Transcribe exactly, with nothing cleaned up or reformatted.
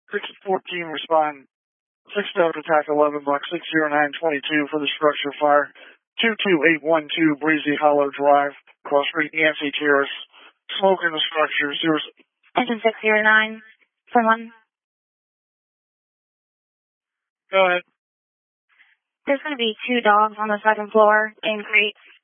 six fourteen respond. six Delta attack eleven block six zero nine twenty-two for the structure fire. two two eight one two Breezy Hollow Drive, Cross Street, Yancey Terrace. Smoke in the structure. Zero. Engine six zero nine. Turn one. Go ahead. There's going to be two dogs on the second floor in crates.